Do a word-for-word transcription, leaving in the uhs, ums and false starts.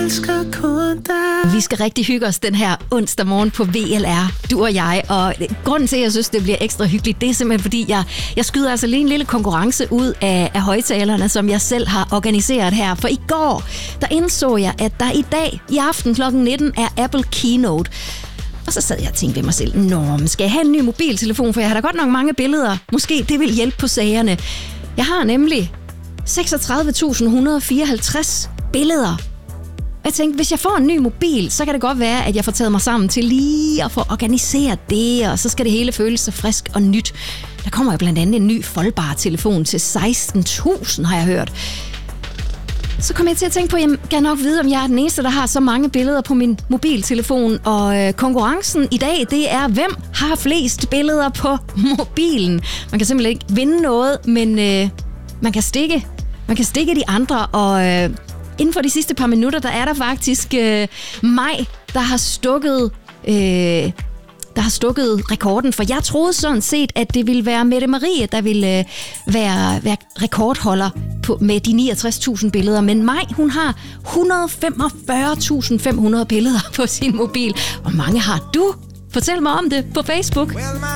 elsker kun dig. Vi skal rigtig hygge os den her onsdag morgen på V L R, du og jeg. Og grunden til, at jeg synes, det bliver ekstra hyggeligt, det er simpelthen, fordi jeg, jeg skyder altså lige en lille konkurrence ud af, af højtalerne, som jeg selv har organiseret her. For i går, der indså jeg, at der i dag, i aften klokken nitten, er Apple Keynote. Og så sad jeg og tænkte ved mig selv, nå, men skal jeg have en ny mobiltelefon? For jeg har da godt nok mange billeder. Måske det vil hjælpe på sagerne. Jeg har nemlig seksogtredive tusind et hundrede og fireoghalvtreds billeder. Jeg tænkte, hvis jeg får en ny mobil, så kan det godt være, at jeg får taget mig sammen til lige at få organiseret det, og så skal det hele føles så frisk og nyt. Der kommer jo blandt andet en ny foldbar telefon til seksten tusind, har jeg hørt. Så kom jeg til at tænke på, at jeg kan nok vide, om jeg er den eneste, der har så mange billeder på min mobiltelefon. Og øh, konkurrencen i dag, det er, hvem har flest billeder på mobilen. Man kan simpelthen ikke vinde noget, men øh, man kan stikke. Man kan stikke de andre, og øh, inden for de sidste par minutter, der er der faktisk øh, mig, der har stukket... Øh, der har stukket rekorden, for jeg troede sådan set, at det ville være Mette Marie, der ville øh, være, være rekordholder på, med de niogtres tusind billeder. Men mig, hun har et hundrede og femogfyrre tusind fem hundrede billeder på sin mobil. Hvor mange har du? Fortæl mig om det på Facebook.